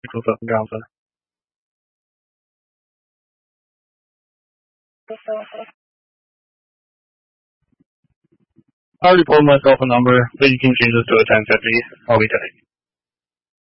What's up, Johnson? I already told myself a number, but you can change it to a 1050. I'll be tight.